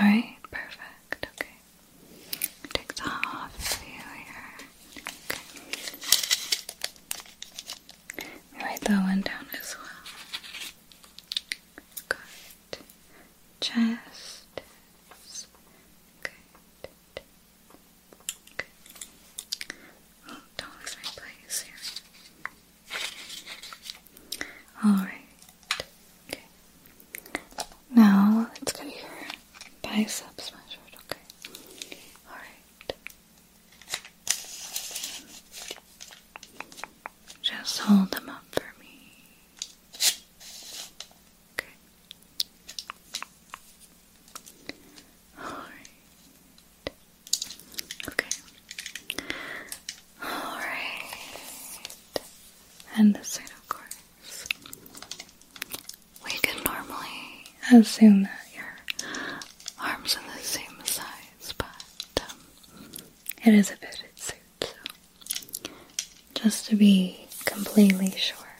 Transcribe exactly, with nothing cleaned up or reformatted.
Alright, perfect. Okay. Take that off of you here. Okay. Let me write that one down as well. Good. Chest. Good. Good. Oh, don't lose my place here. Alright. Okay. Now let's get your biceps measured, okay? Alright. Just hold them up for me. Okay. Alright. Okay. Alright. And this side, of course. We can normally assume that your arms are the same size, but um, it is a fitted suit, so just to be completely sure,